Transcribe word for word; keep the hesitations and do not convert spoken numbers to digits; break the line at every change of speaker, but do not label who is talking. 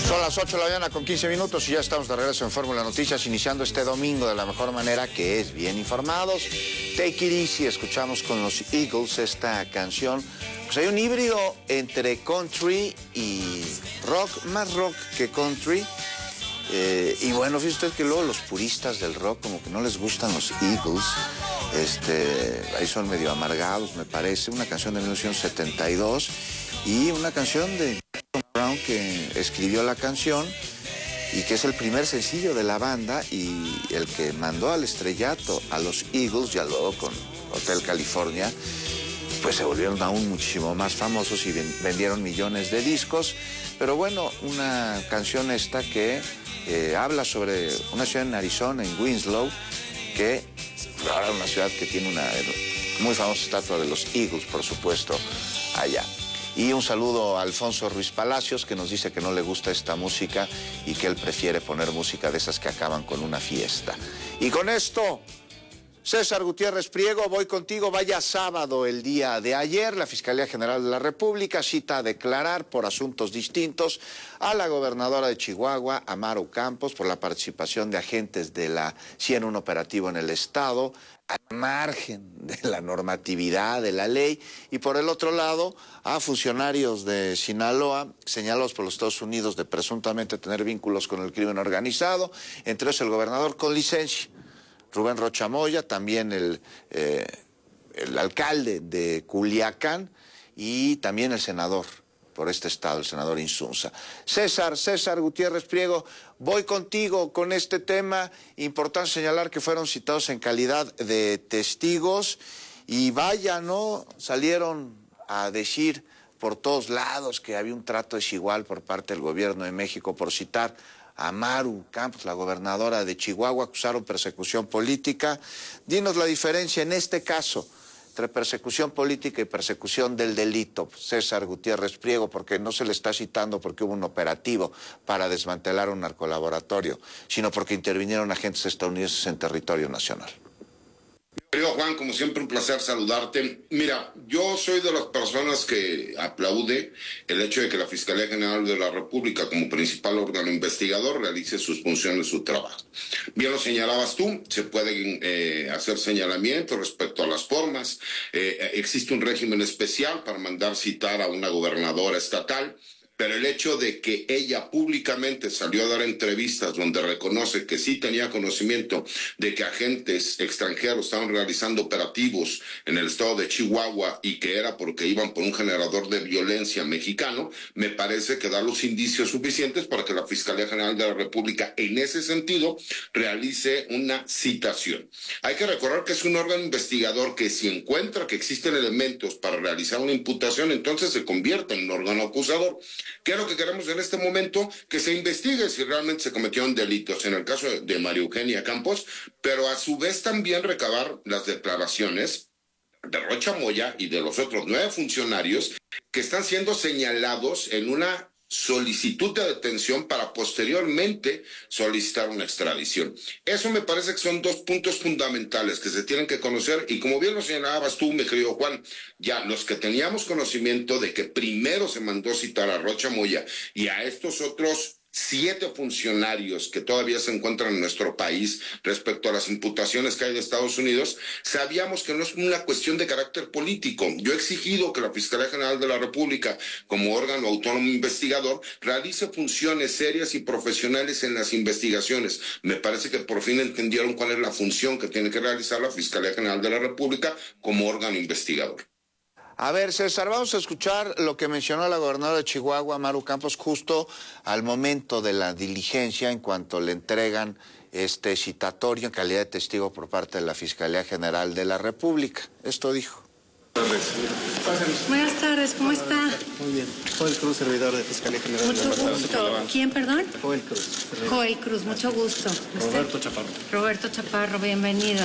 Son las ocho de la mañana con quince minutos y ya estamos de regreso en Fórmula Noticias, iniciando este domingo de la mejor manera, que es bien informados. Take It Easy, escuchamos con los Eagles esta canción. Pues hay un híbrido entre country y rock, más rock que country. Eh, y bueno, fíjate usted que luego los puristas del rock como que no les gustan los Eagles. Este, ahí son medio amargados, me parece. Una canción de mil novecientos setenta y dos y una canción de Brown, que escribió la canción y que es el primer sencillo de la banda y el que mandó al estrellato a los Eagles, ya luego con Hotel California, pues se volvieron aún muchísimo más famosos y vendieron millones de discos. Pero bueno, una canción esta que eh, habla sobre una ciudad en Arizona, en Winslow, que ahora es una ciudad que tiene una muy famosa estatua de los Eagles, por supuesto, allá. Y un saludo a Alfonso Ruiz Palacios, que nos dice que no le gusta esta música y que él prefiere poner música de esas que acaban con una fiesta. Y con esto, César Gutiérrez Priego, voy contigo. Vaya sábado el día de ayer, la Fiscalía General de la República cita a declarar por asuntos distintos a la gobernadora de Chihuahua, Amaru Campos, por la participación de agentes de la C I E en un operativo en el estado, al margen de la normatividad de la ley, y por el otro lado a funcionarios de Sinaloa señalados por los Estados Unidos de presuntamente tener vínculos con el crimen organizado, entre ellos el gobernador con licencia, Rubén Rocha Moya, también el, eh, el alcalde de Culiacán y también el senador por este estado, el senador Insunza. César, César Gutiérrez Priego, voy contigo con este tema. Importante señalar que fueron citados en calidad de testigos y vaya, ¿no? Salieron a decir por todos lados que había un trato desigual por parte del gobierno de México por citar a Amaru Campos, la gobernadora de Chihuahua. Acusaron persecución política. Dinos la diferencia en este caso entre persecución política y persecución del delito, César Gutiérrez Priego, porque no se le está citando porque hubo un operativo para desmantelar un narcolaboratorio, sino porque intervinieron agentes estadounidenses en territorio nacional.
Querido Juan, como siempre un placer saludarte. Mira, yo soy de las personas que aplaude el hecho de que la Fiscalía General de la República, como principal órgano investigador, realice sus funciones, su trabajo. Bien lo señalabas tú, se pueden eh, hacer señalamientos respecto a las formas. Eh, existe un régimen especial para mandar citar a una gobernadora estatal. Pero el hecho de que ella públicamente salió a dar entrevistas donde reconoce que sí tenía conocimiento de que agentes extranjeros estaban realizando operativos en el estado de Chihuahua y que era porque iban por un generador de violencia mexicano, me parece que da los indicios suficientes para que la Fiscalía General de la República en ese sentido realice una citación. Hay que recordar que es un órgano investigador que si encuentra que existen elementos para realizar una imputación, entonces se convierte en un órgano acusador. ¿Qué es lo que queremos en este momento? Que se investigue si realmente se cometieron delitos en el caso de María Eugenia Campos, pero a su vez también recabar las declaraciones de Rocha Moya y de los otros nueve funcionarios que están siendo señalados en una solicitud de detención para posteriormente solicitar una extradición. Eso me parece que son dos puntos fundamentales que se tienen que conocer y como bien lo señalabas tú, mi querido Juan, ya los que teníamos conocimiento de que primero se mandó citar a Rocha Moya y a estos otros siete funcionarios que todavía se encuentran en nuestro país respecto a las imputaciones que hay de Estados Unidos, sabíamos que no es una cuestión de carácter político. Yo he exigido que la Fiscalía General de la República, como órgano autónomo investigador, realice funciones serias y profesionales en las investigaciones. Me parece que por fin entendieron cuál es la función que tiene que realizar la Fiscalía General de la República como órgano investigador.
A ver, César, vamos a escuchar lo que mencionó la gobernadora de Chihuahua, Amaru Campos, justo al momento de la diligencia en cuanto le entregan este citatorio en calidad de testigo por parte de la Fiscalía General de la República. Esto dijo.
Buenas tardes, ¿cómo está?
Muy bien. Joel Cruz, servidor de Fiscalía General.
Mucho
de la
gusto. ¿Quién, perdón?
Joel Cruz.
Joel Cruz, mucho gusto.
Roberto Chaparro.
Roberto Chaparro, bienvenido.